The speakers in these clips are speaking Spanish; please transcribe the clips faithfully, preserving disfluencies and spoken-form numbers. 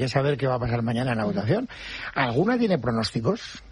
saber qué va a pasar mañana en la votación. ¿Alguna tiene pronósticos?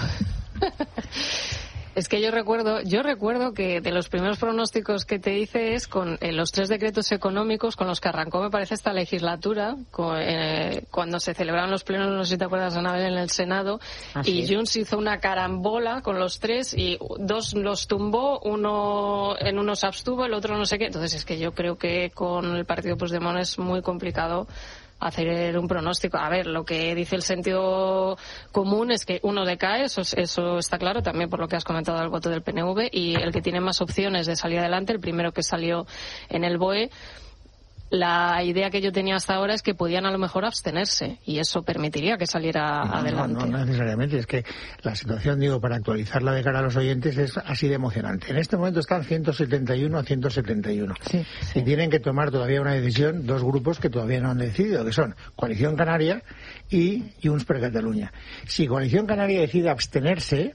Es que yo recuerdo, yo recuerdo que de los primeros pronósticos que te hice es con eh, los tres decretos económicos con los que arrancó, me parece, esta legislatura, con, eh, cuando se celebraron los plenos, no sé si te acuerdas, Anabel, en el Senado, Así y es. Junts hizo una carambola con los tres y dos los tumbó, uno en uno se abstuvo, el otro no sé qué. Entonces es que yo creo que con el partido Puigdemont es muy complicado hacer un pronóstico. A ver, lo que dice el sentido común es que uno decae, eso, eso está claro, también por lo que has comentado del voto del P N V, y el que tiene más opciones de salir adelante, el primero que salió en el B O E, la idea que yo tenía hasta ahora es que podían a lo mejor abstenerse y eso permitiría que saliera no, adelante. No, no necesariamente, es que la situación, digo, para actualizarla de cara a los oyentes es así de emocionante. En este momento están ciento setenta y uno a ciento setenta y uno sí, sí. Y tienen que tomar todavía una decisión dos grupos que todavía no han decidido, que son Coalición Canaria y Junts per Catalunya. Si Coalición Canaria decide abstenerse,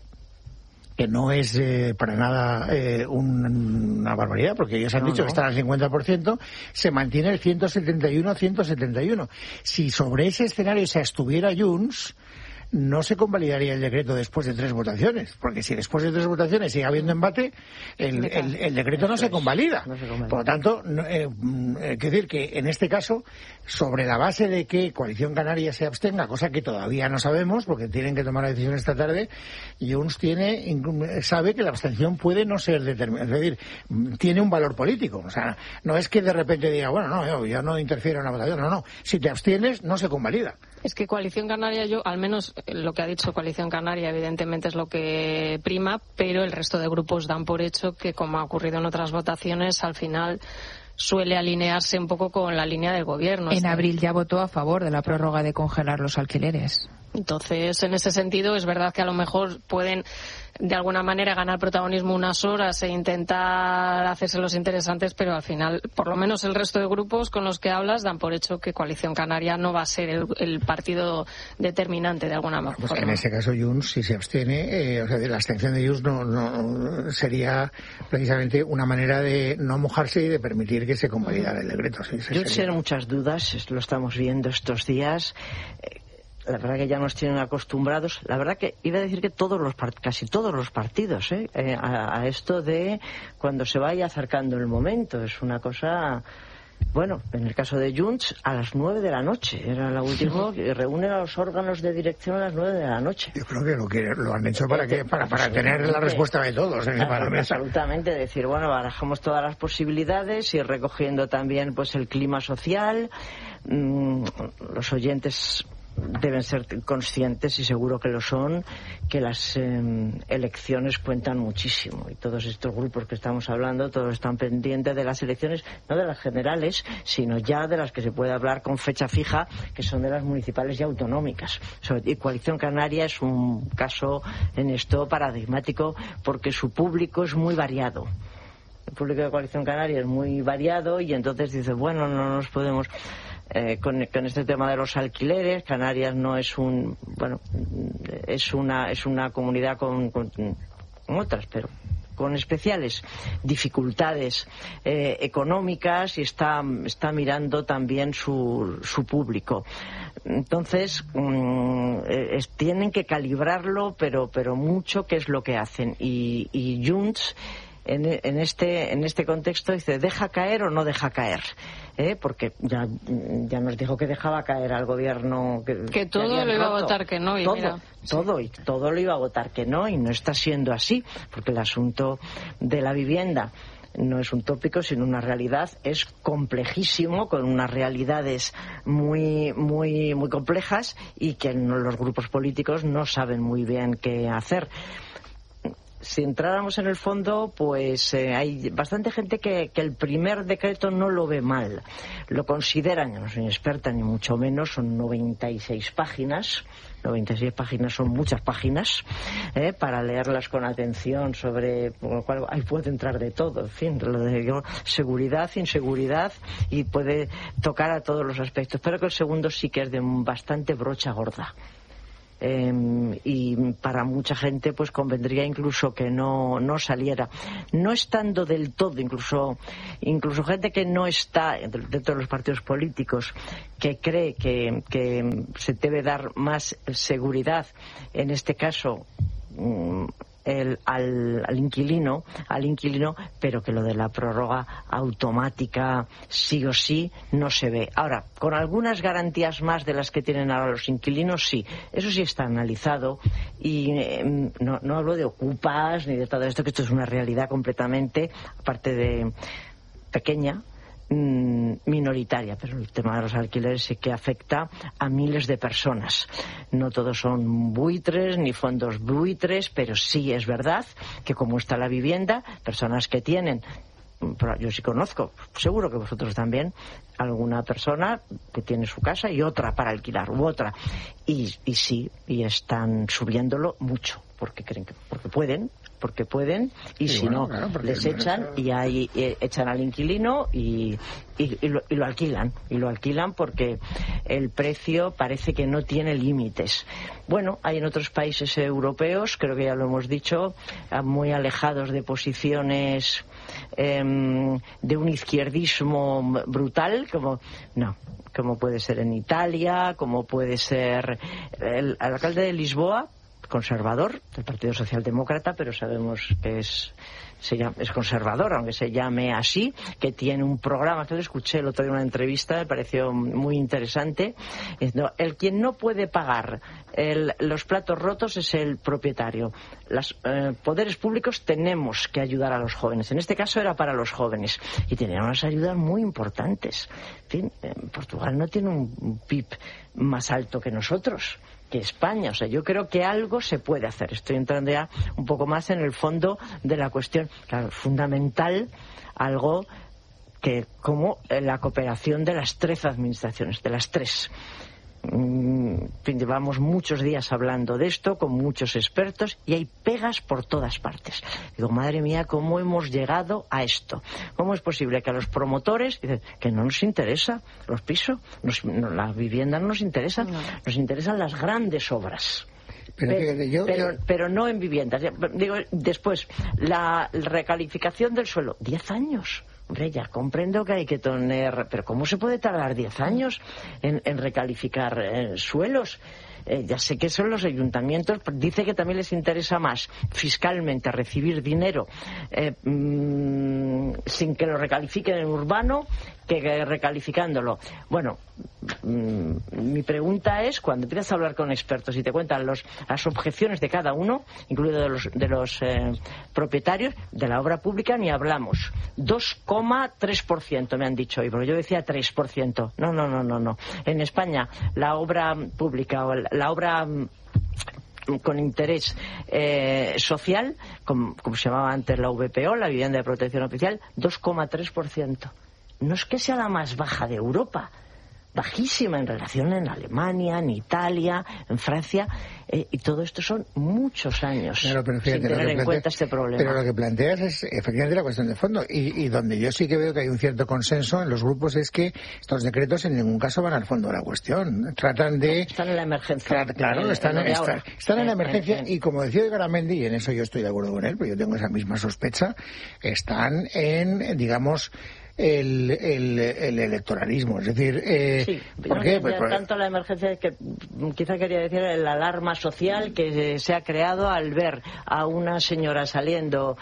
que no es eh, para nada eh, un, una barbaridad, porque ellos han no, dicho no. que están al cincuenta por ciento, se mantiene el ciento setenta y uno a ciento setenta y uno. Si sobre ese escenario se abstuviera Junts, no se convalidaría el decreto después de tres votaciones, porque si después de tres votaciones sigue habiendo embate, el, el, el decreto no se convalida. No se convalida. Por lo tanto, no, eh, eh, quiero decir que en este caso, sobre la base de que Coalición Canaria se abstenga, cosa que todavía no sabemos, porque tienen que tomar la decisión esta tarde, Junts tiene, sabe que la abstención puede no ser determinante, es decir, tiene un valor político. O sea, no es que de repente diga, bueno, no, yo, yo no interfiero en la votación, no, no. Si te abstienes, no se convalida. Es que Coalición Canaria, yo, al menos lo que ha dicho Coalición Canaria, evidentemente es lo que prima, pero el resto de grupos dan por hecho que, como ha ocurrido en otras votaciones, al final suele alinearse un poco con la línea del gobierno. En abril ya votó a favor de la prórroga de congelar los alquileres. Entonces, en ese sentido, es verdad que a lo mejor pueden, de alguna manera, ganar protagonismo unas horas e intentar hacerse los interesantes, pero al final, por lo menos el resto de grupos con los que hablas dan por hecho que Coalición Canaria no va a ser el, el partido determinante de alguna manera. Pues en ese caso, Junts, si se abstiene, eh, o sea, la abstención de Junts no, no sería precisamente una manera de no mojarse y de permitir que se convalidara el decreto. Sí, Junts tiene muchas dudas, lo estamos viendo estos días. Eh, La verdad que ya nos tienen acostumbrados. La verdad que iba a decir que todos los casi todos los partidos ¿eh? Eh, a, a esto de cuando se vaya acercando el momento. Es una cosa... Bueno, en el caso de Junts, a las nueve de la noche. Era la última que reúne a los órganos de dirección a las nueve de la noche. Yo creo que lo, que lo han hecho para que para, para tener la respuesta de todos. ¿eh? Para absolutamente, decir, bueno, barajamos todas las posibilidades y recogiendo también pues el clima social. Mm, los oyentes deben ser conscientes, y seguro que lo son, que las eh, elecciones cuentan muchísimo, y todos estos grupos que estamos hablando, todos están pendientes de las elecciones, no de las generales, sino ya de las que se puede hablar con fecha fija, que son de las municipales y autonómicas. Y Coalición Canaria es un caso en esto paradigmático, porque su público es muy variado. El público de Coalición Canaria es muy variado, y entonces dice, bueno, no nos podemos... Eh, con, con este tema de los alquileres, Canarias no es un, bueno, es una es una comunidad con, con, con otras, pero con especiales dificultades eh, económicas, y está está mirando también su su público. Entonces mmm, es, tienen que calibrarlo, pero pero mucho, qué es lo que hacen, y, y Junts En, en este en este contexto dice, ¿deja caer o no deja caer? ¿Eh? Porque ya ya nos dijo que dejaba caer al gobierno que, que todo que lo iba roto. a votar que no, y todo, mira, todo sí. y todo lo iba a votar que no, y no está siendo así, porque el asunto de la vivienda no es un tópico, sino una realidad, es complejísimo, con unas realidades muy muy muy complejas, y que no, los grupos políticos no saben muy bien qué hacer. Si entráramos en el fondo, pues eh, hay bastante gente que, que el primer decreto no lo ve mal. Lo consideran, yo no soy experta ni mucho menos, son noventa y seis páginas. noventa y seis páginas son muchas páginas, eh, para leerlas con atención, sobre lo cual ahí puede entrar de todo, en fin, lo de yo, seguridad, inseguridad, y puede tocar a todos los aspectos. Pero que el segundo sí que es de bastante brocha gorda. Eh, y para mucha gente pues convendría incluso que no, no saliera, no estando del todo, incluso incluso gente que no está dentro de los partidos políticos, que cree que, que se debe dar más seguridad, en este caso El, al, al inquilino, al inquilino, pero que lo de la prórroga automática sí o sí no se ve. Ahora, con algunas garantías más de las que tienen ahora los inquilinos, sí. Eso sí está analizado y eh, no, no hablo de ocupas ni de todo esto, que esto es una realidad completamente, aparte de pequeña, minoritaria, pero el tema de los alquileres sí que afecta a miles de personas. No todos son buitres ni fondos buitres, pero sí es verdad que como está la vivienda, personas que tienen, yo sí conozco, seguro que vosotros también, alguna persona que tiene su casa y otra para alquilar u otra, y, y sí, y están subiéndolo mucho porque creen que porque pueden porque pueden y sí, si bueno, no claro, les echan y ahí eh, echan al inquilino y, y, y, lo, y lo alquilan y lo alquilan porque el precio parece que no tiene límites. Bueno, hay en otros países europeos, creo que ya lo hemos dicho, muy alejados de posiciones eh, de un izquierdismo brutal, como no como puede ser en Italia, como puede ser el, el alcalde de Lisboa, conservador del Partido Socialdemócrata, pero sabemos que es se llama, es conservador, aunque se llame así, que tiene un programa, que lo escuché el otro día en una entrevista, me pareció muy interesante. El quien no puede pagar el, los platos rotos es el propietario. Los eh, poderes públicos tenemos que ayudar a los jóvenes. En este caso era para los jóvenes y tenían unas ayudas muy importantes. En fin, en Portugal no tiene un P I B más alto que nosotros, que España. O sea, yo creo que algo se puede hacer. Estoy entrando ya un poco más en el fondo de la cuestión. Claro, fundamental, algo que como la cooperación de las tres administraciones, de las tres. Mm, llevamos muchos días hablando de esto con muchos expertos y hay pegas por todas partes. Digo, madre mía, ¿cómo hemos llegado a esto? ¿Cómo es posible que a los promotores dicen que no nos interesa los pisos, nos, no, la vivienda no nos interesa, no. Nos interesan las grandes obras? Pero, pero, yo, pero, yo... pero no en viviendas. Digo, después, la recalificación del suelo, diez años. Hombre, ya comprendo que hay que tener... Pero ¿cómo se puede tardar diez años en, en recalificar eh, suelos? Eh, ya sé que son los ayuntamientos, dice que también les interesa más fiscalmente recibir dinero eh, mmm, sin que lo recalifiquen en urbano que recalificándolo. Bueno, mmm, mi pregunta es, cuando empiezas a hablar con expertos y te cuentan los, las objeciones de cada uno, incluido de los, de los eh, propietarios, de la obra pública ni hablamos. dos coma tres por ciento me han dicho hoy, pero yo decía tres por ciento. No, no, no, no, no. En España la obra pública o la, la obra con interés eh, social, como, como se llamaba antes la V P O, la vivienda de protección oficial, dos coma tres por ciento. No es que sea la más baja de Europa, bajísima en relación en Alemania, en Italia, en Francia, eh, y todo esto son muchos años claro, pero fíjate, sin tener en plantea, cuenta este problema. Pero lo que planteas es efectivamente la cuestión de fondo, y, y donde yo sí que veo que hay un cierto consenso en los grupos es que estos decretos en ningún caso van al fondo de la cuestión. Tratan de... Están en la emergencia. Claro, están, en, están, están en la emergencia y como decía Garamendi, y en eso yo estoy de acuerdo con él, pero yo tengo esa misma sospecha, están en, digamos... El, el, el electoralismo, es decir, eh, sí, ¿por no qué? Pues, tanto la emergencia que quizá quería decir la alarma social que se ha creado al ver a una señora saliendo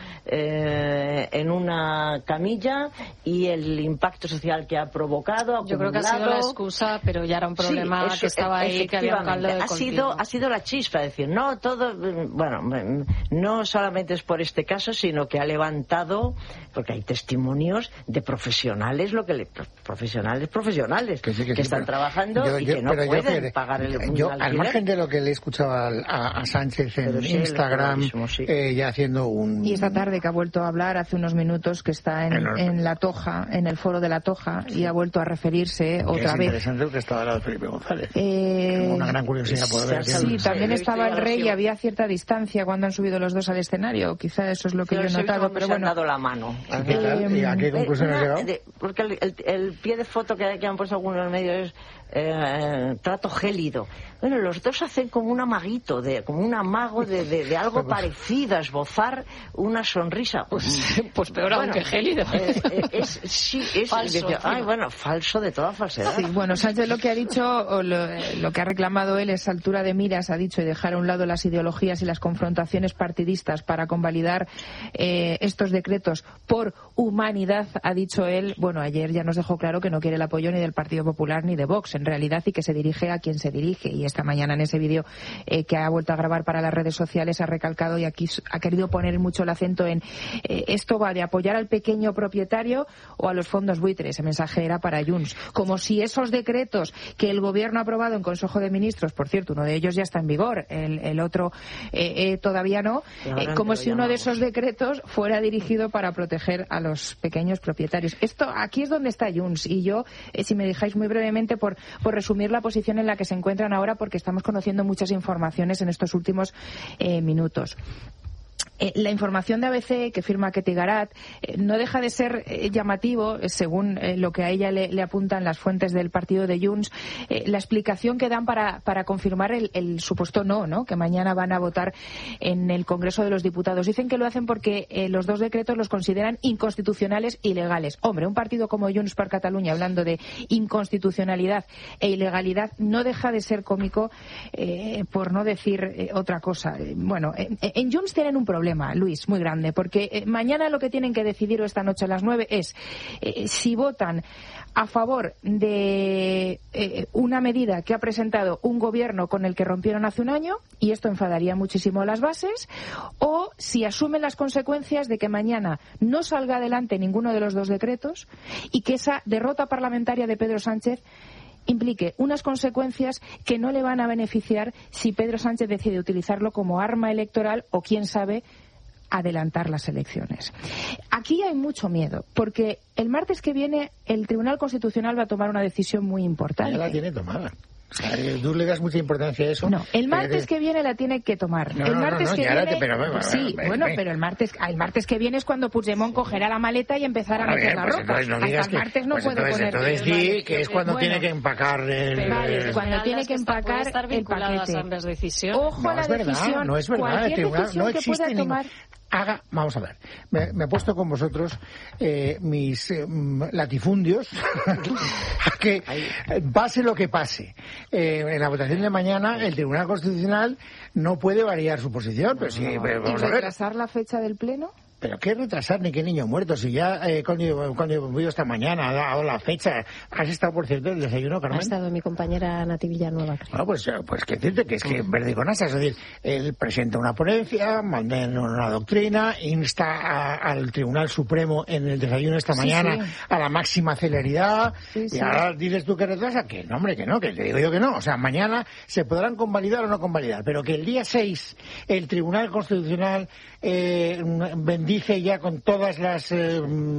eh, en una camilla y el impacto social que ha provocado. Yo creo que ha sido la excusa, pero ya era un problema sí, eso, que estaba ahí, que había un caldo de ha sido, ha sido la chispa, es decir, no todo, bueno, no solamente es por este caso, sino que ha levantado, porque hay testimonios de profesionales profesionales lo que le, profesionales profesionales que, sí, que, que sí, están trabajando yo, y yo, que no pueden yo, pagar el yo, alquiler. Al margen de lo que le he escuchado a, a, a Sánchez en sí, Instagram sí. eh, ya haciendo un... Y esta tarde que ha vuelto a hablar hace unos minutos que está en, en, en La Toja, en el foro de La Toja sí. y ha vuelto a referirse que otra es vez. Interesante que estaba al lado de Felipe González. Eh, Tengo una gran curiosidad por ver. Sí, sí también estaba el rey y había cierta distancia cuando han subido los dos al escenario. Quizá eso es lo que sí, yo he notado, pero bueno. Han dado la mano. ¿Y qué tal? ¿Y a qué conclusión has llegado? Porque el, el, el pie de foto que, que han puesto algunos medios es eh, trato gélido. Bueno, los dos hacen como un amaguito, de, como un amago de, de, de algo parecido, a esbozar una sonrisa. Pues, pues peor bueno, aún que gélido. Eh, eh, es, sí, es falso. De, ay, bueno, falso de toda falsedad. Sí, bueno, Sánchez lo que ha dicho, o lo, lo que ha reclamado él es altura de miras, ha dicho, y dejar a un lado las ideologías y las confrontaciones partidistas para convalidar eh, estos decretos por humanidad, ha dicho él. Bueno, ayer ya nos dejó claro que no quiere el apoyo ni del Partido Popular ni de Vox, en realidad, y que se dirige a quien se dirige. Y esta mañana en ese vídeo eh, que ha vuelto a grabar para las redes sociales ha recalcado y aquí ha querido poner mucho el acento en eh, esto va de apoyar al pequeño propietario o a los fondos buitres. Ese mensaje era para Junts. Como si esos decretos que el Gobierno ha aprobado en Consejo de Ministros, por cierto, uno de ellos ya está en vigor, el, el otro eh, eh, todavía no, eh, como si uno de esos decretos fuera dirigido para proteger a los pequeños propietarios. Esto aquí es donde está Junts y yo, eh, si me dejáis muy brevemente por, por resumir la posición en la que se encuentran ahora, porque estamos conociendo muchas informaciones en estos últimos eh, minutos. Eh, la información de A B C que firma Ketty Garat eh, no deja de ser eh, llamativo, eh, según eh, lo que a ella le, le apuntan las fuentes del partido de Junts, eh, la explicación que dan para, para confirmar el, el supuesto no, ¿no?, que mañana van a votar en el Congreso de los Diputados. Dicen que lo hacen porque eh, los dos decretos los consideran inconstitucionales e ilegales. Hombre, un partido como Junts per Catalunya, hablando de inconstitucionalidad e ilegalidad, no deja de ser cómico, eh, por no decir eh, otra cosa. Eh, bueno, eh, en Junts tienen un problema, Luis, muy grande, porque eh, mañana lo que tienen que decidir, o esta noche a las nueve, es eh, si votan a favor de eh, una medida que ha presentado un gobierno con el que rompieron hace un año, y esto enfadaría muchísimo a las bases, o si asumen las consecuencias de que mañana no salga adelante ninguno de los dos decretos y que esa derrota parlamentaria de Pedro Sánchez implique unas consecuencias que no le van a beneficiar si Pedro Sánchez decide utilizarlo como arma electoral o, quién sabe, adelantar las elecciones. Aquí hay mucho miedo, porque el martes que viene el Tribunal Constitucional va a tomar una decisión muy importante. Ya la tiene tomada. O sea, ¿tú le das mucha importancia a eso? No, el martes que viene la tiene que tomar. No, el no, martes no, no, que viene... Te, pero, bueno, sí, ven, bueno, ven. pero el martes, el martes que viene es cuando Puigdemont cogerá la maleta y empezará a, a meter ver, la pues ropa. No Hasta el que, martes no pues puede entonces, poner... Entonces sí, que es cuando bueno, tiene que empacar el... Vale, cuando tiene que empacar estar el paquete. A las decisión. Ojo no, a la es verdad, decisión. No es verdad, el tribunal no que existe pueda tomar... Haga, vamos a ver, me, me he puesto con vosotros eh, mis eh, latifundios a que pase lo que pase. Eh, en la votación de mañana el Tribunal Constitucional no puede variar su posición, pero sí, pero vamos ¿Y a ver. retrasar la fecha del Pleno? Pero qué retrasar ni qué niño muerto, si ya eh, cuando, cuando voy esta mañana ha dado la fecha. ¿Has estado, por cierto, en el desayuno, Carmen? Ha estado mi compañera Nati Villanueva. Creo. Bueno, pues, pues que decirte que es que verde con asas, es decir, él presenta una ponencia, manda una doctrina, insta a, al Tribunal Supremo en el desayuno esta mañana sí, sí. a la máxima celeridad, sí, y sí. ahora dices tú que retrasa, que no, hombre, que no, que te digo yo que no. O sea, mañana se podrán convalidar o no convalidar, pero que el día seis el Tribunal Constitucional eh, bendiga dice ya con todas las eh,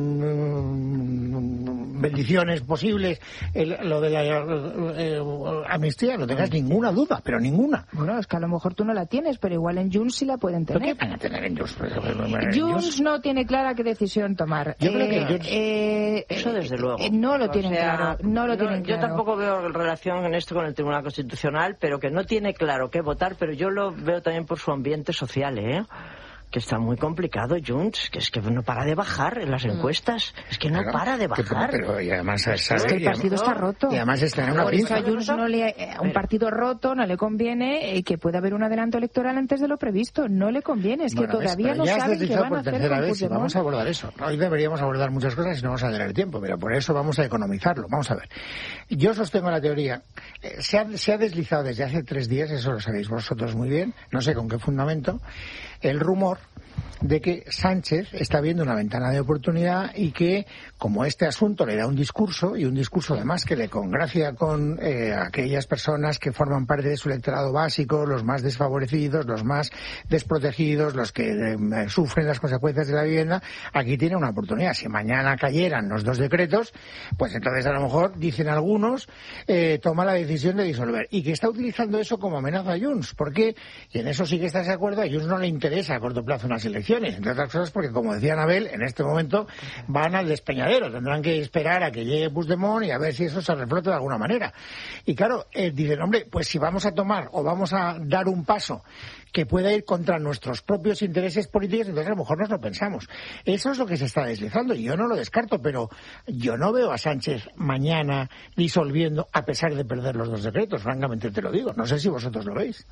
bendiciones posibles el, lo de la eh, amnistía, no tengas ninguna duda, pero ninguna. Bueno, es que a lo mejor tú no la tienes, pero igual en Junts sí la pueden tener. ¿Qué van a tener en Junts? Junts no tiene clara qué decisión tomar. Yo eh, creo que Junts... eh, Eso desde luego. Eh, no lo tienen o sea, claro. No lo no, tienen yo claro. tampoco veo relación en esto con el Tribunal Constitucional, pero que no tiene claro qué votar, pero yo lo veo también por su ambiente social, ¿eh? Que está muy complicado, Junts, que es que no para de bajar en las encuestas, es que no claro, para de bajar. Que, pero y además sabe, es que el partido está roto. Y además está en una Por eso a Junts no le, a un partido roto no le conviene eh, que pueda haber un adelanto electoral antes de lo previsto. No le conviene, es bueno, que todavía es, no ya saben qué van por a hacer tercera con vez y vamos a abordar eso. Hoy deberíamos abordar muchas cosas y no vamos a tener el tiempo, pero por eso vamos a economizarlo. Vamos a ver. Yo sostengo la teoría. Eh, se, ha, se ha deslizado desde hace tres días, eso lo sabéis vosotros muy bien, no sé con qué fundamento, el rumor de que Sánchez está viendo una ventana de oportunidad y que, como este asunto le da un discurso, y un discurso además que le congracia con eh, aquellas personas que forman parte de su electorado básico, los más desfavorecidos, los más desprotegidos, los que eh, sufren las consecuencias de la vivienda, aquí tiene una oportunidad. Si mañana cayeran los dos decretos, pues entonces a lo mejor, dicen algunos, eh, toma la decisión de disolver. Y que está utilizando eso como amenaza a Junts. ¿Por qué? Y en eso sí que estás de acuerdo, a Junts no le interesa a corto plazo una las elecciones, entre otras cosas porque, como decía Anabel, en este momento van al despeñadero, tendrán que esperar a que llegue Puigdemont y a ver si eso se reflota de alguna manera. Y claro, eh, dicen, hombre, pues si vamos a tomar o vamos a dar un paso que pueda ir contra nuestros propios intereses políticos, entonces a lo mejor nos lo pensamos. Eso es lo que se está deslizando y yo no lo descarto, pero yo no veo a Sánchez mañana disolviendo a pesar de perder los dos decretos, francamente te lo digo. No sé si vosotros lo veis.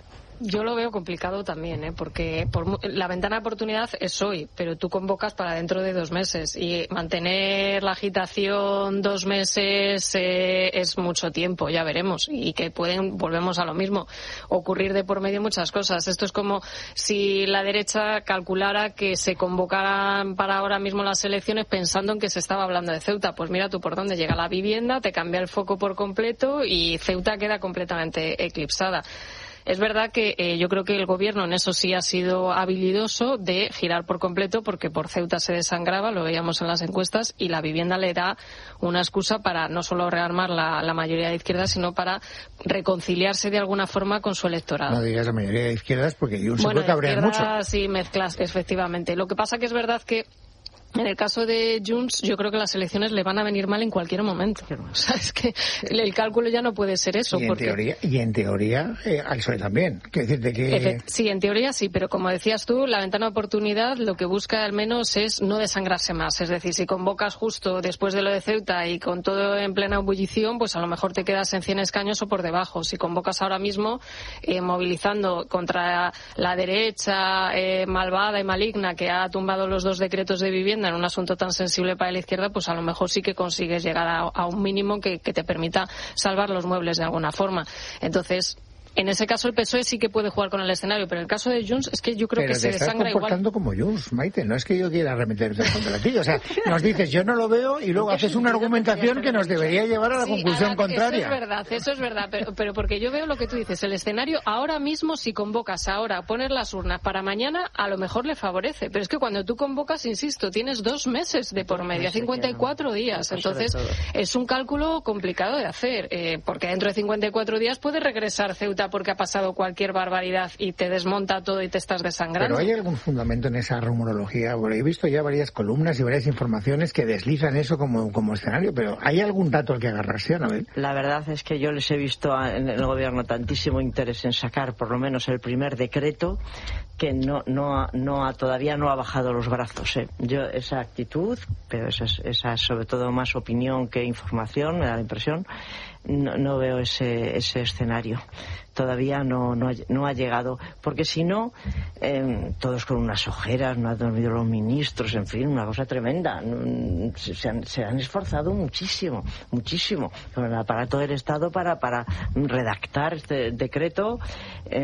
Yo lo veo complicado también, ¿eh? Porque por, la ventana de oportunidad es hoy, pero tú convocas para dentro de dos meses y mantener la agitación dos meses eh, es mucho tiempo, ya veremos, y que pueden, volvemos a lo mismo, ocurrir de por medio muchas cosas. Esto es como si la derecha calculara que se convocaran para ahora mismo las elecciones pensando en que se estaba hablando de Ceuta. Pues mira tú por dónde llega la vivienda, te cambia el foco por completo y Ceuta queda completamente eclipsada. Es verdad que eh, yo creo que el gobierno en eso sí ha sido habilidoso de girar por completo porque por Ceuta se desangraba, lo veíamos en las encuestas, y la vivienda le da una excusa para no solo rearmar la, la mayoría de izquierdas, sino para reconciliarse de alguna forma con su electorado. No digas la mayoría de izquierdas porque Junts se bueno, puede cabrear mucho. Sí, mezclas, efectivamente. Lo que pasa que es verdad que en el caso de Junts, yo creo que las elecciones le van a venir mal en cualquier momento. O sea, es que el cálculo ya no puede ser eso. Y en porque... teoría, y en teoría eh, al P S O E también. Quiero decirte que... Efe- sí, en teoría sí, pero como decías tú, la ventana de oportunidad lo que busca al menos es no desangrarse más. Es decir, si convocas justo después de lo de Ceuta y con todo en plena ebullición, pues a lo mejor te quedas en cien escaños o por debajo. Si convocas ahora mismo eh, movilizando contra la derecha eh, malvada y maligna que ha tumbado los dos decretos de vivienda en un asunto tan sensible para la izquierda, pues a lo mejor sí que consigues llegar a, a un mínimo que, que te permita salvar los muebles de alguna forma. Entonces, en ese caso el P S O E sí que puede jugar con el escenario, pero en el caso de Junts es que yo creo pero que se desangra igual. Pero te estás comportando como Junts, Maite, no es que yo quiera arremeterte contra ti, o sea, nos dices yo no lo veo y luego haces una argumentación que nos debería llevar a la sí, conclusión ahora, contraria. Eso es verdad, eso es verdad, pero, pero porque yo veo lo que tú dices, el escenario ahora mismo, si convocas ahora, poner las urnas para mañana, a lo mejor le favorece, pero es que cuando tú convocas, insisto, tienes dos meses de por medio, cincuenta y cuatro días, entonces es un cálculo complicado de hacer, eh, porque dentro de cincuenta y cuatro días puede regresar Ceuta porque ha pasado cualquier barbaridad y te desmonta todo y te estás desangrando. Pero ¿hay algún fundamento en esa rumorología? Bueno, he visto ya varias columnas y varias informaciones que deslizan eso como, como escenario, pero ¿hay algún dato al que agarrarse, Anabel? La verdad es que yo les he visto en el gobierno tantísimo interés en sacar por lo menos el primer decreto que no no ha, no ha, todavía no ha bajado los brazos. ¿eh? Yo esa actitud, pero esa es, esa es sobre todo más opinión que información, me da la impresión, no, no veo ese, ese escenario. Todavía no, no, ha, no ha llegado, porque si no, eh, todos con unas ojeras, no han dormido los ministros, en fin, una cosa tremenda. Se, se, han, se han esforzado muchísimo, muchísimo, con el aparato del Estado para, para redactar este decreto, eh,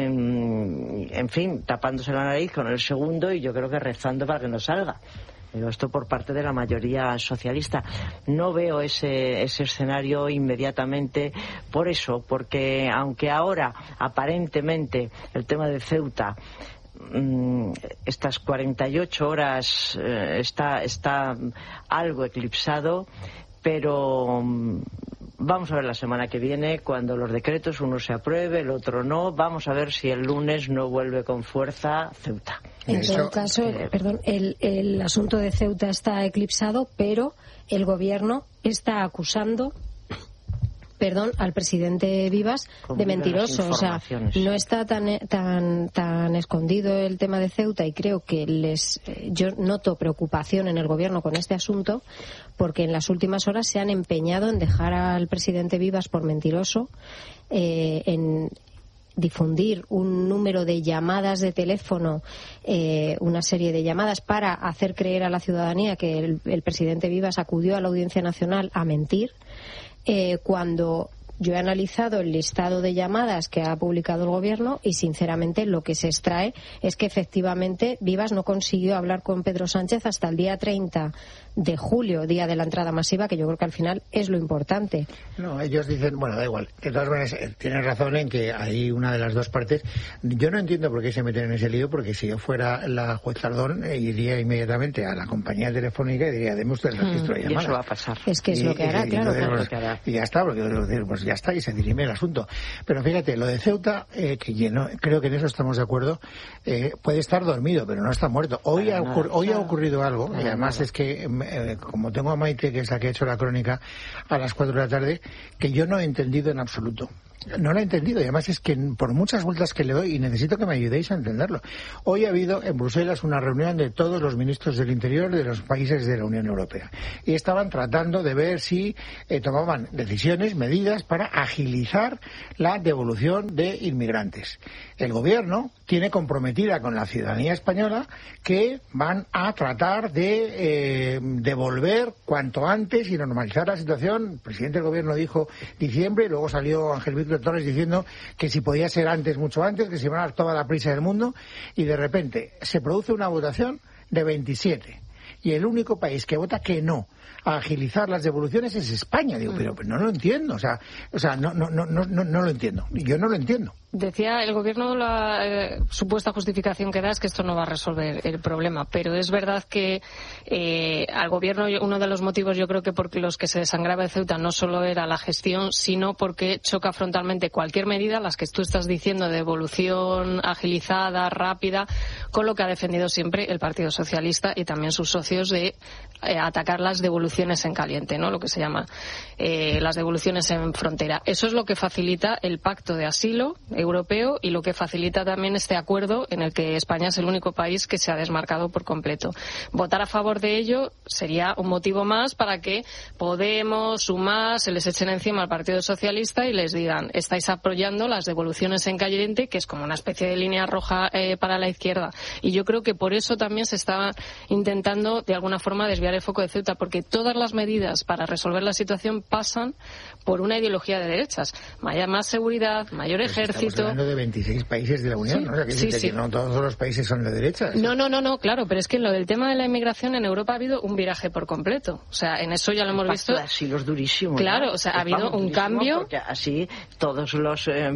en fin, tapándose la nariz con el segundo y yo creo que rezando para que no salga. Esto por parte de la mayoría socialista. No veo ese, ese escenario inmediatamente por eso, porque aunque ahora aparentemente el tema de Ceuta mmm, estas cuarenta y ocho horas eh, está, está algo eclipsado, pero mmm, vamos a ver la semana que viene cuando los decretos uno se apruebe, el otro no. Vamos a ver si el lunes no vuelve con fuerza Ceuta. En todo caso, eh, perdón, el, el asunto de Ceuta está eclipsado, pero el gobierno está acusando, perdón, al presidente Vivas de mentiroso. O sea, no está tan tan tan escondido el tema de Ceuta y creo que les eh, yo noto preocupación en el gobierno con este asunto porque en las últimas horas se han empeñado en dejar al presidente Vivas por mentiroso, eh, en difundir un número de llamadas de teléfono, eh, una serie de llamadas para hacer creer a la ciudadanía que el, el presidente Vivas acudió a la Audiencia Nacional a mentir, eh, cuando yo he analizado el listado de llamadas que ha publicado el gobierno y sinceramente lo que se extrae es que efectivamente Vivas no consiguió hablar con Pedro Sánchez hasta el día treinta de julio, día de la entrada masiva, que yo creo que al final es lo importante. No, ellos dicen, bueno, da igual. De todas maneras, eh, tienen razón en que hay una de las dos partes. Yo no entiendo por qué se meten en ese lío, porque si yo fuera la juez Tardón, eh, iría inmediatamente a la compañía telefónica y diría, deme usted el registro de llamadas. Y eso va a pasar. Es que es y, lo que hará, y, claro. Y, claro. Pues, claro. y ya está, porque pues ya está, y se dirime el asunto. Pero fíjate, lo de Ceuta, eh, que yo no, creo que en eso estamos de acuerdo, eh, puede estar dormido, pero no está muerto. Hoy, ha, ocurri- hoy ha ocurrido algo, y además es que, eh, como tengo a Maite, que es la que ha hecho la crónica a las cuatro de la tarde, que yo no he entendido en absoluto. No lo he entendido, y además es que por muchas vueltas que le doy, y necesito que me ayudéis a entenderlo. Hoy ha habido en Bruselas una reunión de todos los ministros del Interior de los países de la Unión Europea. Y estaban tratando de ver si eh, tomaban decisiones, medidas para agilizar la devolución de inmigrantes. El gobierno tiene comprometida con la ciudadanía española que van a tratar de eh, devolver cuanto antes y normalizar la situación. El presidente del gobierno dijo diciembre, y luego salió Ángel Víctor Torres diciendo que si podía ser antes, mucho antes, que se iban a dar toda la prisa del mundo, y de repente se produce una votación de veintisiete. Y el único país que vota que no a agilizar las devoluciones es España. Digo, pero, pero no lo entiendo, o sea, o sea no, no, no, no, no lo entiendo. Yo no lo entiendo. Decía el gobierno, la eh, supuesta justificación que da es que esto no va a resolver el problema, pero es verdad que eh, al gobierno uno de los motivos, yo creo que porque los que se desangraba de Ceuta no solo era la gestión, sino porque choca frontalmente cualquier medida, las que tú estás diciendo, de devolución agilizada, rápida, con lo que ha defendido siempre el Partido Socialista y también sus socios de eh, atacar las devoluciones en caliente, ¿no? Lo que se llama eh, las devoluciones en frontera. Eso es lo que facilita el pacto de asilo europeo y lo que facilita también este acuerdo en el que España es el único país que se ha desmarcado por completo. Votar a favor de ello sería un motivo más para que Podemos, Sumar, se les echen encima al Partido Socialista y les digan, estáis apoyando las devoluciones en caliente, que es como una especie de línea roja eh, para la izquierda. Y yo creo que por eso también se está intentando de alguna forma desviar el foco de Ceuta, porque todas las medidas para resolver la situación pasan por una ideología de derechas. Haya más seguridad, mayor pues ejército. Estamos hablando de veintiséis países de la Unión, sí, ¿no? O sea, que, sí, dice sí. que no todos los países son de derechas. No, no, no, no, claro, pero es que en lo del tema de la inmigración en Europa ha habido un viraje por completo. O sea, en eso ya lo hemos visto. Así los durísimos. Claro, ¿no? o sea, ha Pues habido vamos, un cambio. Porque así todos los eh,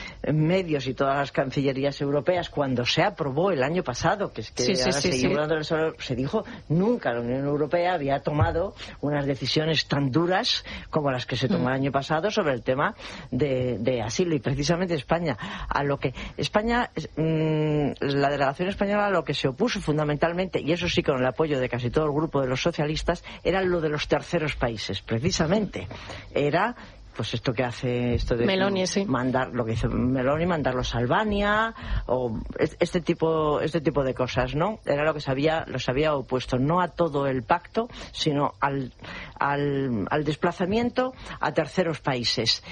medios y todas las cancillerías europeas, cuando se aprobó el año pasado, que es que sí, sí, ahora sí, seguimos sí. dándole solo, se dijo nunca la Unión Europea había tomado unas decisiones tan duras como las que se tomó el año pasado sobre el tema de, de asilo, y precisamente España a lo que España mmm, la delegación española a lo que se opuso fundamentalmente, y eso sí con el apoyo de casi todo el grupo de los socialistas, era lo de los terceros países. Precisamente era pues esto que hace esto de Meloni, sí. mandar lo que hizo Meloni, mandarlos a Albania o este tipo este tipo de cosas, ¿no? Era lo que se había los había opuesto, no a todo el pacto, sino al al, al desplazamiento a terceros países.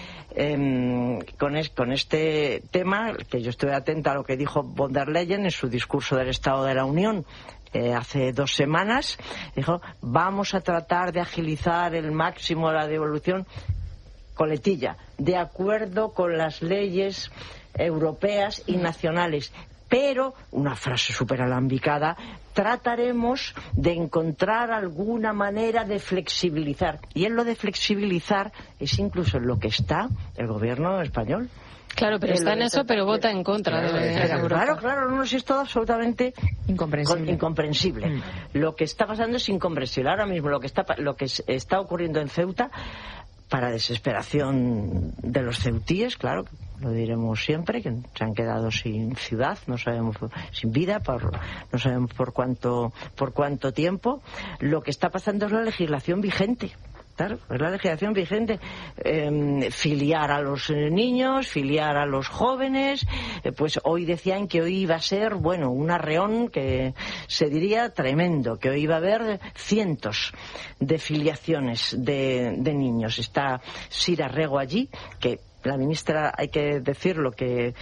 Eh, con, es, con este tema, que yo estoy atenta a lo que dijo von der Leyen en su discurso del Estado de la Unión Eh, hace dos semanas, dijo, vamos a tratar de agilizar el máximo la devolución, coletilla, de acuerdo con las leyes europeas y nacionales. Pero, una frase súper alambicada, trataremos de encontrar alguna manera de flexibilizar. Y en lo de flexibilizar es incluso en lo que está el gobierno español. Claro, pero está en eso, pero vota en contra claro, de claro, Europa. Claro, claro, no, es todo absolutamente incomprensible. Con, incomprensible. Mm. Lo que está pasando es incomprensible. Ahora mismo lo que está lo que está ocurriendo en Ceuta, para desesperación de los ceutíes, claro, lo diremos siempre, que se han quedado sin ciudad, no sabemos, sin vida, por, no sabemos por cuánto por cuánto tiempo. Lo que está pasando es la legislación vigente. Claro, es la legislación vigente. Eh, filiar a los niños, filiar a los jóvenes. Eh, pues hoy decían que hoy iba a ser, bueno, un arreón que se diría tremendo, que hoy iba a haber cientos de filiaciones de, de niños. Está Sira Rego allí, que la ministra, hay que decirlo, que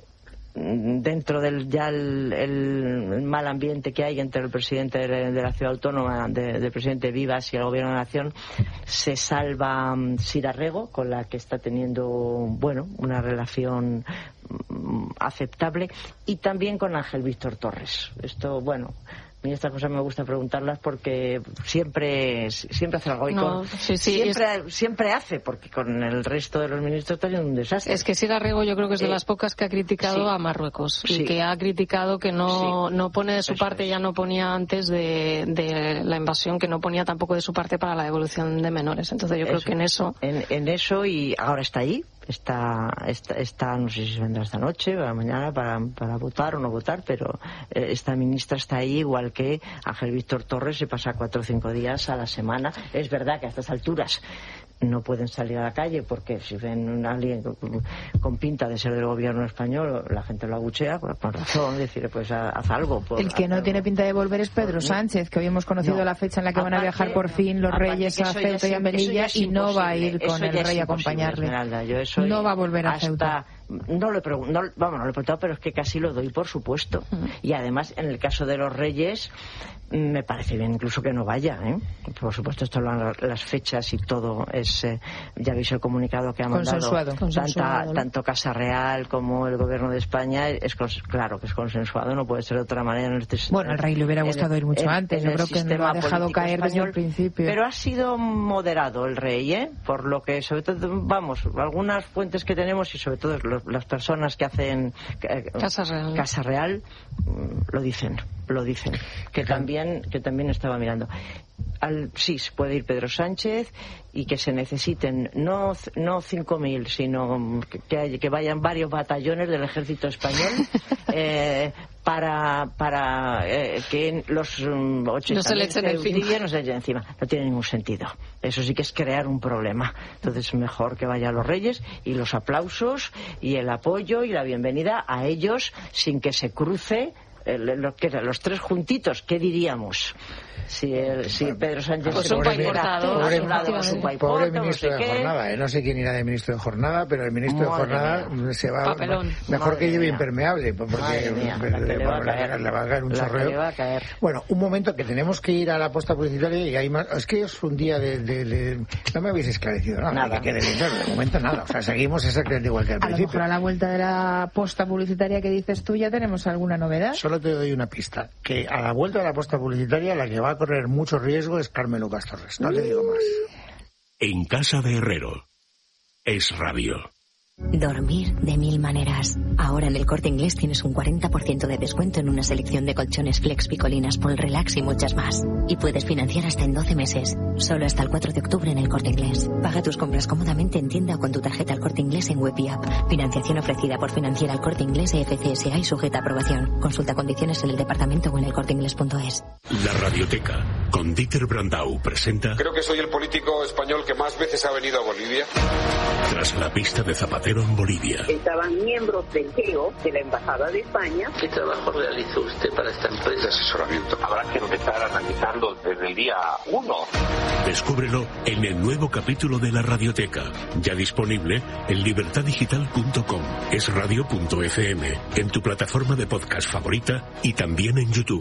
dentro del ya el, el mal ambiente que hay entre el presidente de, de la ciudad autónoma, de, del presidente Vivas y el gobierno de la nación, se salva um, Sira Rego, con la que está teniendo, bueno, una relación um, aceptable, y también con Ángel Víctor Torres. Esto, bueno, y estas cosas me gusta preguntarlas porque siempre siempre hace algo. Y no, con, sí, sí, siempre, es... siempre hace, porque con el resto de los ministros está siendo un desastre. Es que Sira Rego yo creo que es de eh, las pocas que ha criticado sí, a Marruecos y sí, que ha criticado que no, sí, no pone de su parte, es. ya no ponía antes de, de la invasión, que no ponía tampoco de su parte para la devolución de menores. Entonces yo eso, creo que en eso... En, en eso, y ahora está ahí. Está, está, está, no sé si vendrá esta noche o mañana para, para votar o no votar, pero eh, esta ministra está ahí, igual que Ángel Víctor Torres, se pasa cuatro o cinco días a la semana. Es verdad que a estas alturas no pueden salir a la calle porque si ven a alguien con, con pinta de ser del gobierno español, la gente lo abuchea, pues, con razón, decir, pues haz algo. Por, el que no algo. tiene pinta de volver es Pedro Sánchez, que hoy hemos conocido no. la fecha en la que aparte, van a viajar por fin los reyes a Ceuta y a Melilla y no va a ir con el rey a acompañarle. Esmeralda, yo eso no va a volver a hasta, Ceuta. No lo he preguntado, no, vamos, no lo he preguntado, pero es que casi lo doy por supuesto. Mm. Y además, en el caso de los reyes, me parece bien incluso que no vaya, ¿eh? Por supuesto, esto lo, las fechas y todo es, eh, ya habéis el comunicado que ha mandado consensuado. Tanta, consensuado, ¿no? Tanto Casa Real como el gobierno de España, es claro que es consensuado, no puede ser de otra manera. En este, bueno, al rey le hubiera gustado el, ir mucho el, antes, yo creo que me lo ha dejado caer español, desde el principio. Pero ha sido moderado el rey, ¿eh? Por lo que, sobre todo, vamos, algunas fuentes que tenemos y sobre todo los, las personas que hacen eh, Casa Real, Casa Real lo dicen, lo dicen, que también, que también estaba mirando. Al, sí, se puede ir Pedro Sánchez y que se necesiten no no cinco mil, sino que, que, hay, que vayan varios batallones del ejército español eh, para para eh, que los um, ochenta mil no se le echen encima. No tiene ningún sentido. Eso sí que es crear un problema. Entonces mejor que vayan los reyes y los aplausos y el apoyo y la bienvenida a ellos sin que se cruce Los, que, los tres juntitos, ¿qué diríamos? Si, el, si Pedro Sánchez pues se un paiportado, pobre, pobre, pobre ministro no sé de jornada, ¿eh? No sé quién irá de ministro de jornada, pero el ministro Madre de jornada mía. se va Papelón. mejor Madre que lleve mía. impermeable, porque mía, le, la le, le, va le, le, le va a caer un la chorreo. Le va a caer. Bueno, un momento que tenemos que ir a la posta publicitaria y hay más. Es que es un día de, de, de no me habéis esclarecido nada, nada. Que de, de momento nada, o sea, seguimos exactamente igual que al a principio. A lo mejor a la vuelta de la posta publicitaria que dices tú ya tenemos alguna novedad. Solo te doy una pista, que a la vuelta de la posta publicitaria la que va a correr mucho riesgo es Carmen Lucas Torres, no le digo más. En casa de Herrero, Es Radio. Dormir de mil maneras. Ahora en el Corte Inglés tienes un cuarenta por ciento de descuento en una selección de colchones Flex, Picolinas, Polrelax y muchas más. Y puedes financiar hasta en doce meses. Solo hasta el cuatro de octubre en el Corte Inglés. Paga tus compras cómodamente en tienda o con tu tarjeta al Corte Inglés en web y app. Financiación ofrecida por Financiera al Corte Inglés E F C S A y sujeta a aprobación. Consulta condiciones en el departamento o en el corte inglés punto es. La Radioteca, con Dieter Brandau, presenta... Creo que soy el político español que más veces ha venido a Bolivia. Tras la pista de Zapatero en Bolivia. Estaban miembros del G E O, de la Embajada de España. ¿Qué trabajo realizó usted para esta empresa? De asesoramiento. Habrá que empezar analizando desde el día uno. Descúbrelo en el nuevo capítulo de La Radioteca, ya disponible en libertad digital punto com, es radio punto f m, en tu plataforma de podcast favorita y también en YouTube.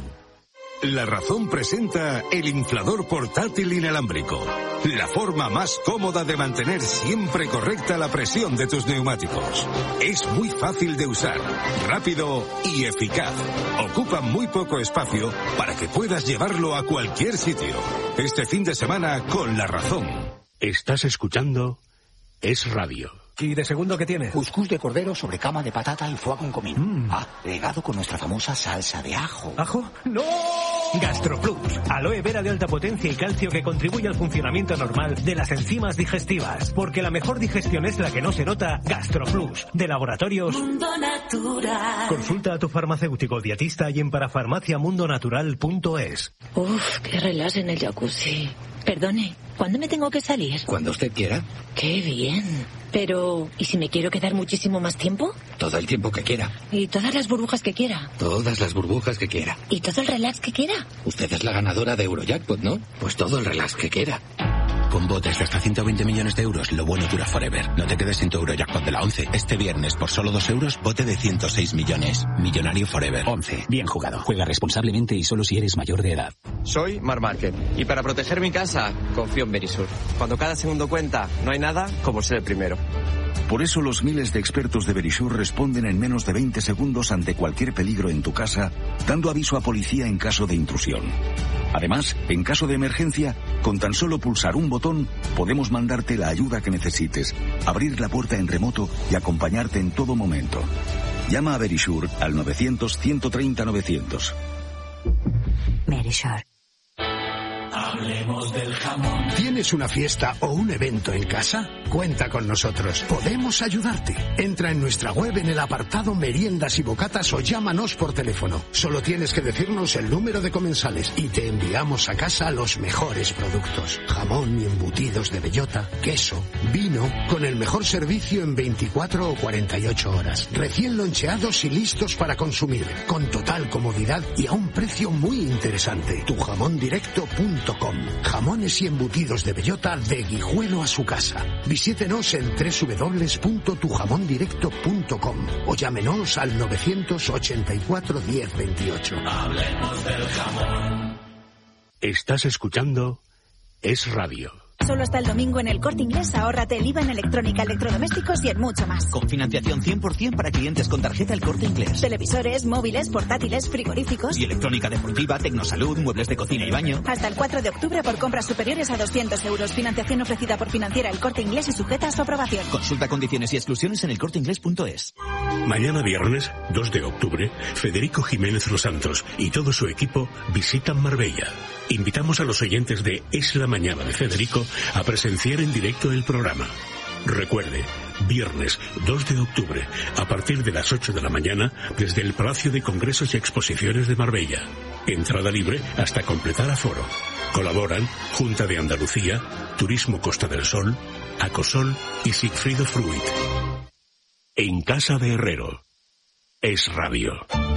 La Razón presenta el inflador portátil inalámbrico. La forma más cómoda de mantener siempre correcta la presión de tus neumáticos. Es muy fácil de usar, rápido y eficaz. Ocupa muy poco espacio para que puedas llevarlo a cualquier sitio. Este fin de semana con La Razón. Estás escuchando Es Radio. ¿Y de segundo qué tiene? Cuscús de cordero sobre cama de patata al fuego con comino. Mm. Ah, regado con nuestra famosa salsa de ajo. ¿Ajo? ¡No! GastroPlus, aloe vera de alta potencia y calcio que contribuye al funcionamiento normal de las enzimas digestivas. Porque la mejor digestión es la que no se nota. GastroPlus, de Laboratorios Mundo Natural. Consulta a tu farmacéutico dietista y en parafarmacia mundo natural punto es. Uf, qué relax en el jacuzzi. Perdone, ¿cuándo me tengo que salir? Cuando usted quiera. ¡Qué bien! Pero, ¿y si me quiero quedar muchísimo más tiempo? Todo el tiempo que quiera. ¿Y todas las burbujas que quiera? Todas las burbujas que quiera. ¿Y todo el relax que quiera? Usted es la ganadora de Eurojackpot, ¿no? Pues todo el relax que quiera. Con botes de hasta ciento veinte millones de euros, lo bueno dura forever. No te quedes sin tu Eurojackpot de la once. Este viernes, por solo dos euros, bote de ciento seis millones. Millonario forever. once. Bien jugado. Juega responsablemente y solo si eres mayor de edad. Soy Mar Márquez. Y para proteger mi casa, confío en Berisur. Cuando cada segundo cuenta, no hay nada como ser el primero. Por eso los miles de expertos de Verisure responden en menos de veinte segundos ante cualquier peligro en tu casa, dando aviso a policía en caso de intrusión. Además, en caso de emergencia, con tan solo pulsar un botón, podemos mandarte la ayuda que necesites, abrir la puerta en remoto y acompañarte en todo momento. Llama a Verisure al novecientos, ciento treinta, novecientos. Verisure. Hablemos del jamón. ¿Tienes una fiesta o un evento en casa? Cuenta con nosotros. Podemos ayudarte. Entra en nuestra web en el apartado meriendas y bocatas o llámanos por teléfono. Solo tienes que decirnos el número de comensales y te enviamos a casa los mejores productos. Jamón y embutidos de bellota, queso, vino, con el mejor servicio en veinticuatro o cuarenta y ocho horas. Recién loncheados y listos para consumir. Con total comodidad y a un precio muy interesante. tu jamón directo punto com. Jamones y embutidos de bellota de Guijuelo a su casa. Visítenos en doble u doble u doble u punto tu jamón directo punto com o llámenos al novecientos ochenta y cuatro, diez, veintiocho. Hablemos del jamón. Estás escuchando Es Radio. Solo hasta el domingo en El Corte Inglés ahórrate el I V A en electrónica, electrodomésticos y en mucho más. Con financiación cien por ciento para clientes con tarjeta El Corte Inglés. Televisores, móviles, portátiles, frigoríficos. Y electrónica deportiva, tecnosalud, muebles de cocina y baño. Hasta el cuatro de octubre por compras superiores a doscientos euros. Financiación ofrecida por Financiera El Corte Inglés y sujeta a su aprobación. Consulta condiciones y exclusiones en elcorteinglés punto es. Mañana viernes, dos de octubre, Federico Jiménez Los Santos y todo su equipo visitan Marbella. Invitamos a los oyentes de Es la Mañana de Federico a presenciar en directo el programa. Recuerde, viernes dos de octubre, a partir de las ocho de la mañana, desde el Palacio de Congresos y Exposiciones de Marbella. Entrada libre hasta completar aforo. Colaboran Junta de Andalucía, Turismo Costa del Sol, Acosol y Sigfrido Fruit. En Casa de Herrero. Es Radio.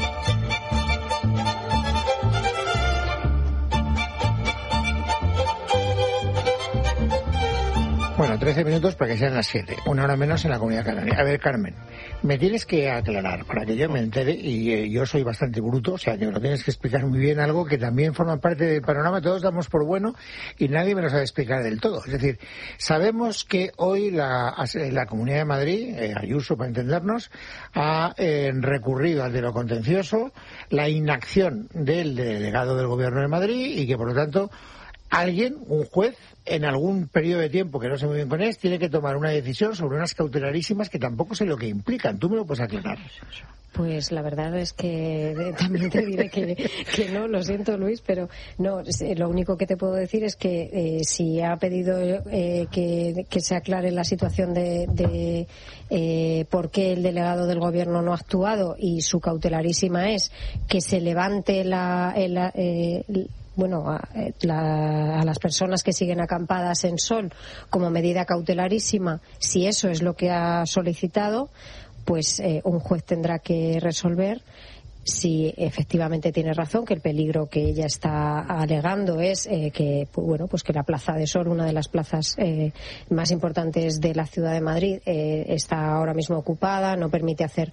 Bueno, trece minutos para que sean las siete, una hora menos en la Comunidad Canaria. A ver, Carmen, me tienes que aclarar para que yo me entere, y eh, yo soy bastante bruto, o sea, que me lo tienes que explicar muy bien, algo que también forma parte del panorama, todos damos por bueno y nadie me lo sabe explicar del todo. Es decir, sabemos que hoy la, la Comunidad de Madrid, eh, Ayuso para entendernos, ha eh, recurrido al de lo contencioso, la inacción del delegado del Gobierno de Madrid y que, por lo tanto, alguien, un juez, en algún periodo de tiempo que no sé muy bien cuál es, tiene que tomar una decisión sobre unas cautelarísimas que tampoco sé lo que implican. ¿Tú me lo puedes aclarar? Pues la verdad es que también te diré que, que no, lo siento, Luis, pero no, lo único que te puedo decir es que eh, si ha pedido eh, que, que se aclare la situación de, de eh, por qué el delegado del Gobierno no ha actuado, y su cautelarísima es que se levante la... El, eh, bueno, a, la, a las personas que siguen acampadas en Sol como medida cautelarísima, si eso es lo que ha solicitado, pues eh, un juez tendrá que resolver si efectivamente tiene razón, que el peligro que ella está alegando es eh, que, pues, bueno, pues que la Plaza de Sol, una de las plazas eh, más importantes de la ciudad de Madrid, eh, está ahora mismo ocupada, no permite hacer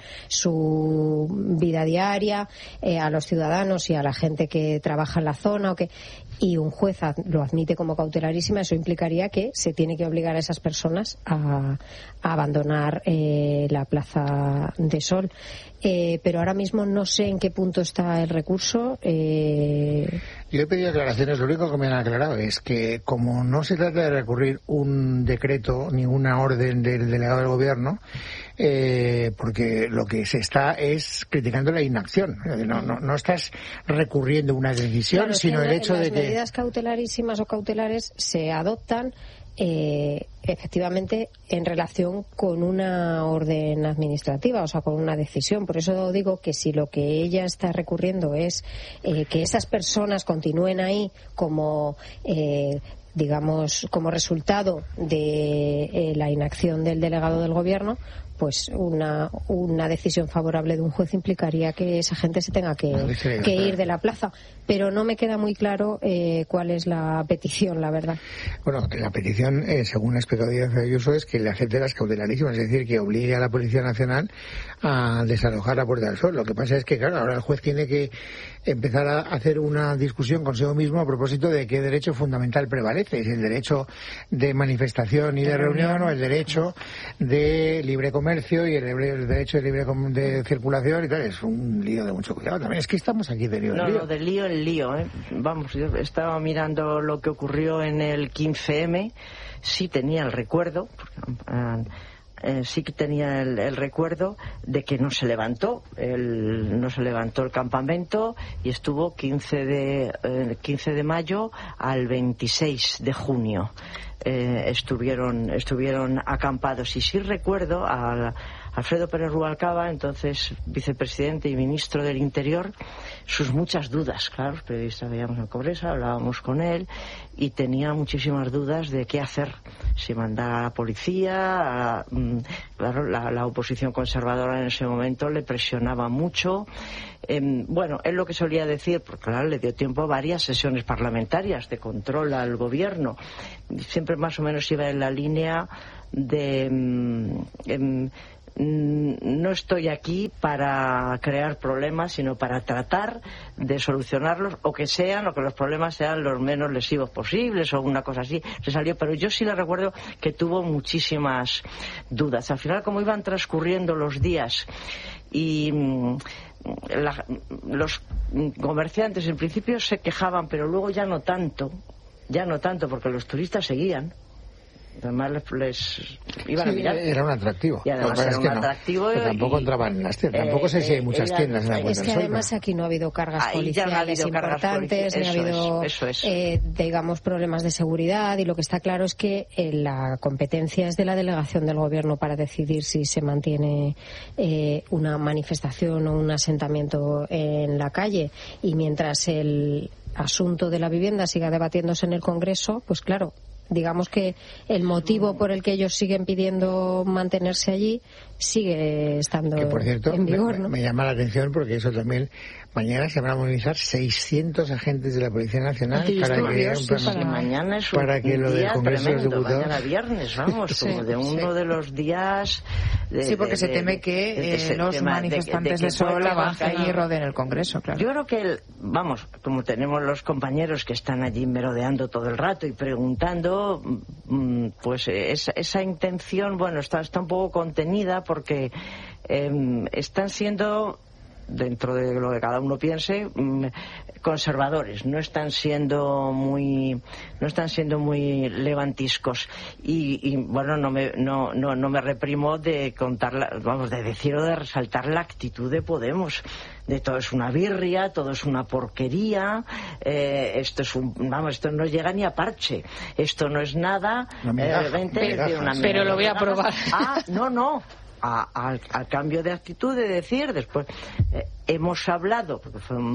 su vida diaria eh, a los ciudadanos y a la gente que trabaja en la zona, o que y un juez lo admite como cautelarísima. Eso implicaría que se tiene que obligar a esas personas a, a abandonar eh, la Plaza de Sol. Eh, pero ahora mismo no sé en qué punto está el recurso. Eh... Yo he pedido aclaraciones. Lo único que me han aclarado es que, como no se trata de recurrir un decreto ni una orden del delegado del Gobierno, eh, porque lo que se está es criticando la inacción. No, no, no estás recurriendo una decisión, claro, sino el hecho de que... Las medidas cautelarísimas o cautelares se adoptan Eh, efectivamente en relación con una orden administrativa, o sea, con una decisión. Por eso digo que si lo que ella está recurriendo es eh, que esas personas continúen ahí como eh, digamos como resultado de eh, la inacción del delegado del Gobierno, pues una, una decisión favorable de un juez implicaría que esa gente se tenga que, que ir de la plaza. Pero no me queda muy claro eh, cuál es la petición, la verdad. Bueno, la petición, eh, según ha explicado Díaz Ayuso, es que le acepte las cautelarísimas, es decir, que obligue a la Policía Nacional a desalojar a Puerta del Sol. Lo que pasa es que, claro, ahora el juez tiene que empezar a hacer una discusión consigo mismo a propósito de qué derecho fundamental prevalece, si el derecho de manifestación y de reunión o el derecho de libre comercio y el, el derecho de libre de circulación y tal. Es un lío de mucho cuidado también. Es que estamos aquí de lío en no, lío. No, de lío en lío, ¿eh? Vamos, yo estaba mirando lo que ocurrió en el quince eme, sí tenía el recuerdo, porque, eh, sí que tenía el, el recuerdo de que no se levantó, el, no se levantó el campamento y estuvo quince de, eh, quince de mayo al veintiséis de junio. Eh, estuvieron estuvieron acampados y sí recuerdo a Alfredo Pérez Rubalcaba, entonces vicepresidente y ministro del Interior, sus muchas dudas. Claro, los periodistas veíamos el Congreso, hablábamos con él y tenía muchísimas dudas de qué hacer, si mandar a la policía. A, claro, la, la oposición conservadora en ese momento le presionaba mucho. Eh, bueno, él lo que solía decir, porque claro, le dio tiempo a varias sesiones parlamentarias de control al gobierno, siempre más o menos iba en la línea de eh, no estoy aquí para crear problemas, sino para tratar de solucionarlos, o que sean, o que los problemas sean los menos lesivos posibles, o una cosa así. Se salió, pero yo sí le recuerdo que tuvo muchísimas dudas. Al final, como iban transcurriendo los días y la, los comerciantes en principio se quejaban, pero luego ya no tanto, ya no tanto, porque los turistas seguían. Además les, les iban sí, a mirar. Era un atractivo. Y además era es un que atractivo. No, y, tampoco entraban en las tiendas. Eh, tampoco sé si hay muchas ella, tiendas en la Puerta del Sol. Es que además aquí no ha habido cargas Ahí policiales no ha habido importantes, cargas ni ha habido, es, eso es. eh, digamos, problemas de seguridad. Y lo que está claro es que eh, la competencia es de la delegación del Gobierno para decidir si se mantiene eh, una manifestación o un asentamiento en la calle. Y mientras el asunto de la vivienda siga debatiéndose en el Congreso, pues claro, digamos que el motivo por el que ellos siguen pidiendo mantenerse allí sigue estando que, por cierto, en vigor, ¿no? me, me llama la atención porque eso también, mañana se van a movilizar seiscientos agentes de la Policía Nacional para que, sí, para, mañana es un para que lo del Congreso de los Diputados, mañana viernes, vamos, sí, como de uno sí. de los días de, sí, porque de, se teme que de, de, de, eh, los manifestantes de, de, de Sola bajen y roden el Congreso, claro. Yo creo que, el, vamos, como tenemos los compañeros que están allí merodeando todo el rato y preguntando, pues esa, esa intención, bueno, está, está un poco contenida porque eh, están siendo, dentro de lo que cada uno piense, conservadores, no están siendo muy no están siendo muy levantiscos y, y bueno, no me no, no no me reprimo de contar la, vamos de decir o de resaltar la actitud de Podemos, de todo es una birria, todo es una porquería, eh, esto es un, vamos, esto no llega ni a parche, esto no es nada, migaja, eh, vente, pero, una pero lo voy a probar. Ah, no, no. A, a, al cambio de actitud de decir después eh, hemos hablado con,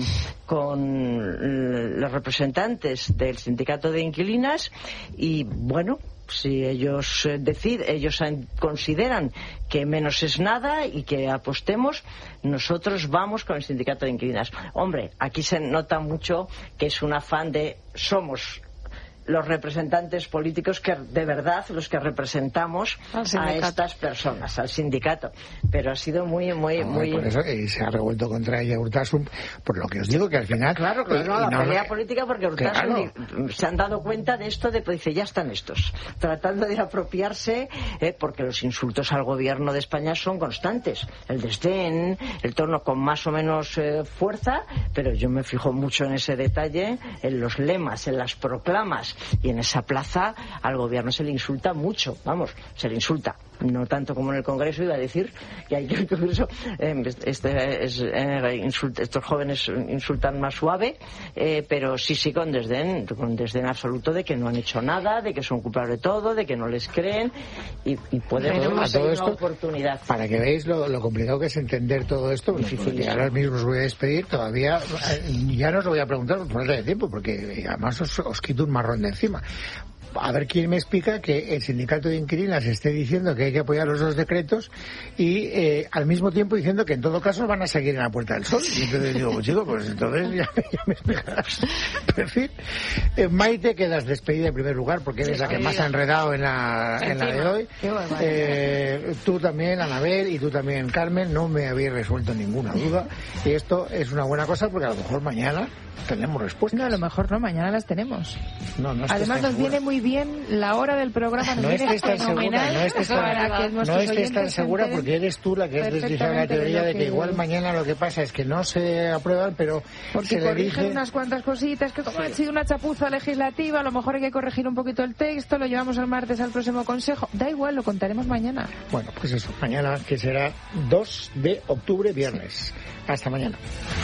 con los representantes del sindicato de inquilinas y bueno, si ellos eh, deciden, ellos consideran que menos es nada y que apostemos, nosotros vamos con el sindicato de inquilinas. Hombre, aquí se nota mucho que es un afán de somos los representantes políticos que de verdad los que representamos a estas personas, al sindicato, pero ha sido muy muy no, muy por eso y se ha revuelto contra ella Urtasun, por lo que os digo que al final claro, claro, y, la y no, pelea política porque Urtasun claro. se han dado cuenta de esto, de pues dice ya están estos tratando de apropiarse, eh, porque los insultos al gobierno de España son constantes, el desdén, el tono con más o menos eh, fuerza, pero yo me fijo mucho en ese detalle, en los lemas, en las proclamas. Y en esa plaza al gobierno se le insulta mucho, vamos, se le insulta. No tanto como en el Congreso, iba a decir que hay que el Congreso, eh, este, es, eh, insult, estos jóvenes insultan más suave, eh, pero sí, sí, con desdén, con desdén absoluto de que no han hecho nada, de que son culpables de todo, de que no les creen, y, y podemos tener una esto, oportunidad. Para que veáis lo, lo complicado que es entender todo esto, bueno, porque ahora mismo os voy a despedir, todavía, ya no os lo voy a preguntar por falta de tiempo, porque además os, os quito un marrón de encima. a ver quién me explica que el sindicato de inquilinas esté diciendo que hay que apoyar los dos decretos y eh, al mismo tiempo diciendo que en todo caso van a seguir en la Puerta del Sol. Y entonces digo, pues chico, pues entonces ya, ya me explicarás. Pero en fin, eh, Maite, quedas despedida en primer lugar porque eres la que más ha enredado en la, en la de hoy. Eh, tú también, Anabel, y tú también, Carmen, no me habéis resuelto ninguna duda. Y esto es una buena cosa porque a lo mejor mañana tenemos respuestas. No, a lo mejor no, mañana las tenemos. No, no Además nos segura. Viene muy bien la hora del programa, nos no viene estés tan segura, no estés tan, para que no estés tan segura porque eres tú la que has deslizado la teoría de que, de que igual mañana lo que pasa es que no se aprueban, pero porque se corrigen elige... unas cuantas cositas, que como sí. ha sido una chapuza legislativa, a lo mejor hay que corregir un poquito el texto, lo llevamos el martes al próximo consejo. Da igual, lo contaremos mañana. Bueno, pues eso, mañana que será dos de octubre, viernes. Hasta mañana.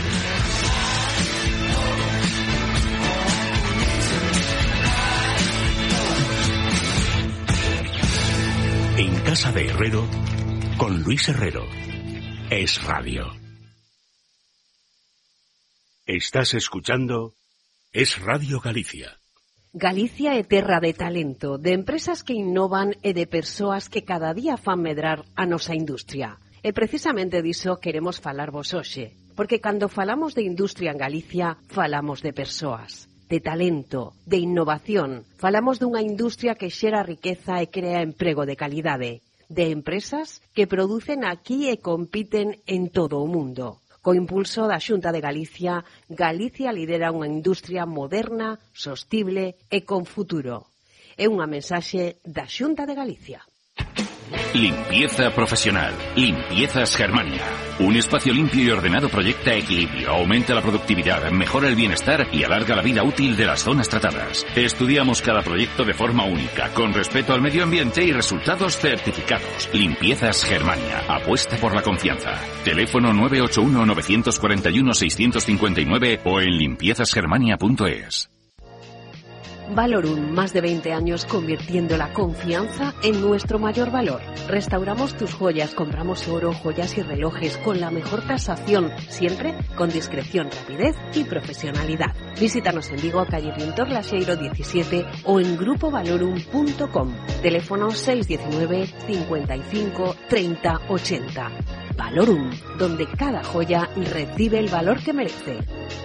En Casa de Herrero, con Luis Herrero. Es Radio. Estás escuchando Es Radio Galicia. Galicia é terra de talento, de empresas que innovan e de persoas que cada día fan medrar a nosa industria. E precisamente diso queremos falarvos hoxe, porque cando falamos de industria en Galicia, falamos de persoas, de talento, de innovación. Falamos dunha industria que xera riqueza e crea emprego de calidade, de empresas que producen aquí e compiten en todo o mundo. Co impulso da Xunta de Galicia, Galicia lidera unha industria moderna, sostible e con futuro. É unha mensaxe da Xunta de Galicia. Limpieza profesional. Limpiezas Germania. Un espacio limpio y ordenado proyecta equilibrio, aumenta la productividad, mejora el bienestar y alarga la vida útil de las zonas tratadas. Estudiamos cada proyecto de forma única, con respeto al medio ambiente y resultados certificados. Limpiezas Germania. Apuesta por la confianza. Teléfono nueve ocho uno, nueve cuatro uno, seis cinco nueve o en limpiezas germania punto es. Valorum, más de veinte años convirtiendo la confianza en nuestro mayor valor. Restauramos tus joyas, compramos oro, joyas y relojes con la mejor tasación, siempre con discreción, rapidez y profesionalidad. Visítanos en Vigo, calle Pintor Laxeiro diecisiete o en grupo valorum punto com. Teléfono seis uno nueve, cincuenta y cinco, treinta, ochenta. Valorum, donde cada joya recibe el valor que merece.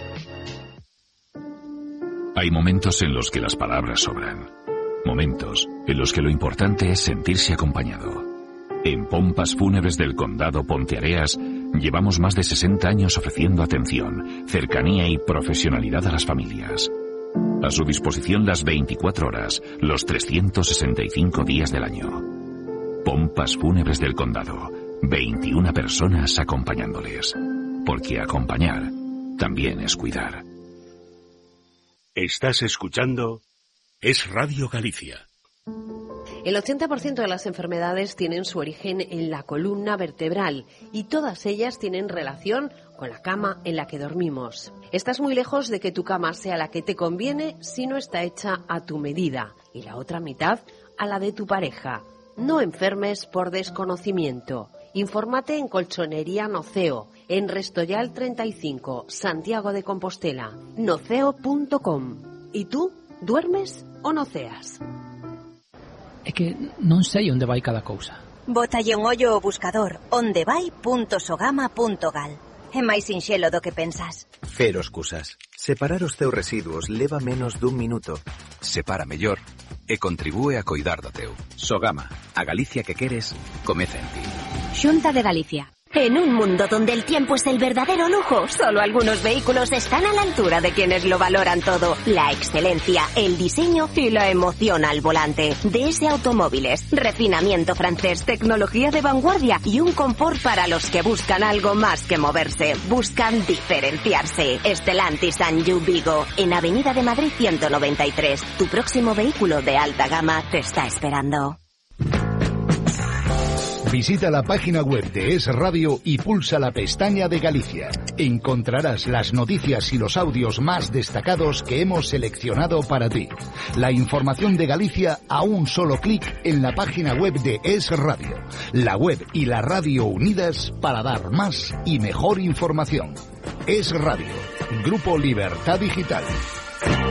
Hay momentos en los que las palabras sobran. Momentos en los que lo importante es sentirse acompañado. En Pompas Fúnebres del Condado Ponteareas llevamos más de sesenta años ofreciendo atención, cercanía y profesionalidad a las familias. A su disposición las veinticuatro horas, los trescientos sesenta y cinco días del año. Pompas Fúnebres del Condado. veintiuna personas acompañándoles. Porque acompañar también es cuidar. Estás escuchando Es Radio Galicia. El ochenta por ciento de las enfermedades tienen su origen en la columna vertebral y todas ellas tienen relación con la cama en la que dormimos. Estás muy lejos de que tu cama sea la que te conviene si no está hecha a tu medida y la otra mitad a la de tu pareja. No enfermes por desconocimiento. Infórmate en Colchonería Noceo, en Restoyal treinta y cinco, Santiago de Compostela, noceo punto com. ¿Y tú, duermes o noceas? É que non sei onde vai cada cousa. Bótalle un ollo ao buscador ondevai punto sogama punto gal. É máis sinxelo do que pensas. Cero excusas. Separar os teus residuos leva menos dun minuto. Separa mellor e contribúe a coidar do teu. Sogama, a Galicia que queres, comeza en ti. Xunta de Galicia. En un mundo donde el tiempo es el verdadero lujo, solo algunos vehículos están a la altura de quienes lo valoran todo. La excelencia, el diseño y la emoción al volante. D S Automóviles, refinamiento francés, tecnología de vanguardia y un confort para los que buscan algo más que moverse. Buscan diferenciarse. Stellantis and You Vigo, en Avenida de Madrid ciento noventa y tres. Tu próximo vehículo de alta gama te está esperando. Visita la página web de Es Radio y pulsa la pestaña de Galicia. Encontrarás las noticias y los audios más destacados que hemos seleccionado para ti. La información de Galicia a un solo clic en la página web de Es Radio. La web y la radio unidas para dar más y mejor información. Es Radio, Grupo Libertad Digital.